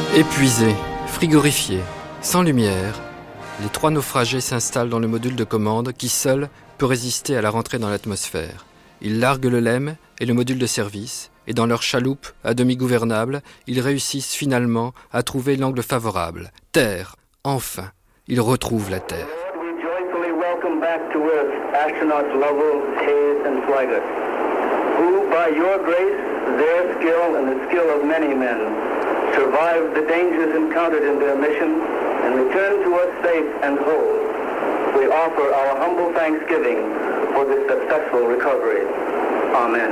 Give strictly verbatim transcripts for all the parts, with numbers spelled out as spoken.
Épuisés, frigorifiés, sans lumière, les trois naufragés s'installent dans le module de commande qui seul peut résister à la rentrée dans l'atmosphère. Ils larguent le lemme et le module de service, et dans leur chaloupe à demi gouvernable, ils réussissent finalement à trouver l'angle favorable. Terre, enfin, ils retrouvent la Terre. Survived the dangers encountered in their mission and returned to us safe and whole. We offer our humble thanksgiving for this successful recovery. Amen.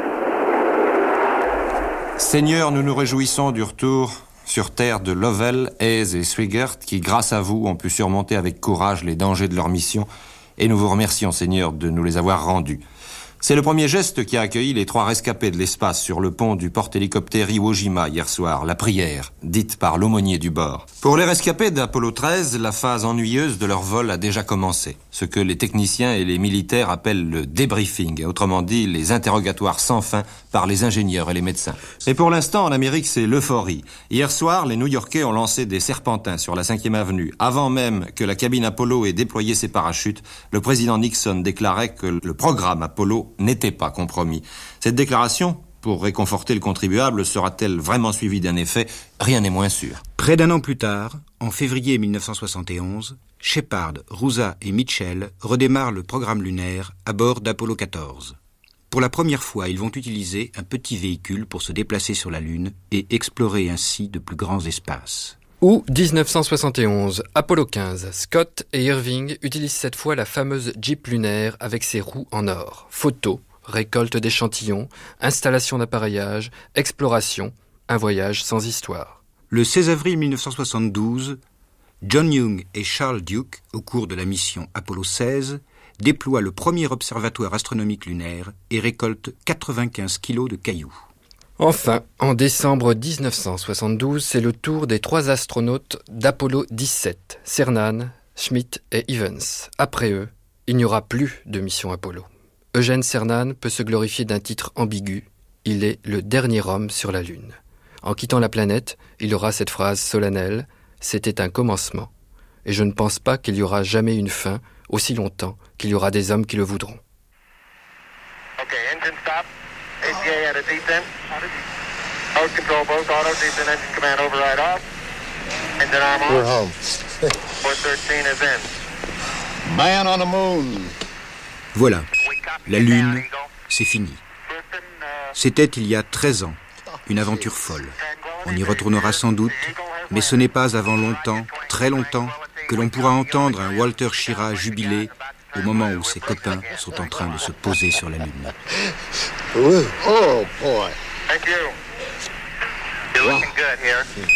Seigneur, nous nous réjouissons du retour sur terre de Lovell, Hayes et Swigert qui, grâce à vous, ont pu surmonter avec courage les dangers de leur mission et nous vous remercions, Seigneur, de nous les avoir rendus. C'est le premier geste qui a accueilli les trois rescapés de l'espace sur le pont du porte-hélicoptère Iwo Jima hier soir, la prière, dite par l'aumônier du bord. Pour les rescapés d'Apollo treize, la phase ennuyeuse de leur vol a déjà commencé, ce que les techniciens et les militaires appellent le débriefing, autrement dit les interrogatoires sans fin par les ingénieurs et les médecins. Mais pour l'instant, en Amérique, c'est l'euphorie. Hier soir, les New-Yorkais ont lancé des serpentins sur la cinquième avenue. Avant même que la cabine Apollo ait déployé ses parachutes, le président Nixon déclarait que le programme Apollo n'était pas compromis. Cette déclaration, pour réconforter le contribuable, sera-t-elle vraiment suivie d'un effet? Rien n'est moins sûr. Près d'un an plus tard, en février mille neuf cent soixante et onze, Shepard, Roosa et Mitchell redémarrent le programme lunaire à bord d'Apollo quatorze. Pour la première fois, ils vont utiliser un petit véhicule pour se déplacer sur la Lune et explorer ainsi de plus grands espaces. Août dix-neuf cent soixante et onze, Apollo quinze. Scott et Irving utilisent cette fois la fameuse Jeep lunaire avec ses roues en or. Photos, récolte d'échantillons, installation d'appareillage, exploration, un voyage sans histoire. Le seize avril mille neuf cent soixante-douze, John Young et Charles Duke, au cours de la mission Apollo seize, déploient le premier observatoire astronomique lunaire et récoltent quatre-vingt-quinze kilos de cailloux. Enfin, en décembre dix-neuf cent soixante-douze, c'est le tour des trois astronautes d'Apollo dix-sept, Cernan, Schmitt et Evans. Après eux, il n'y aura plus de mission Apollo. Eugène Cernan peut se glorifier d'un titre ambigu. Il est le dernier homme sur la Lune. En quittant la planète, il aura cette phrase solennelle « C'était un commencement ». Et je ne pense pas qu'il y aura jamais une fin, aussi longtemps qu'il y aura des hommes qui le voudront. Okay, engine stop. A C A at a descent. Mode control both auto, descent engine command override off. Engine arm on. We're home. four thirteen is in. Man on the moon. Voilà, la Lune, c'est fini. C'était il y a treize ans, une aventure folle. On y retournera sans doute, mais ce n'est pas avant longtemps, très longtemps, que l'on pourra entendre un Walter Schirra jubiler au moment où ses copains sont en train de se poser sur la Lune. Oh, boy. Thank you. You're looking good here.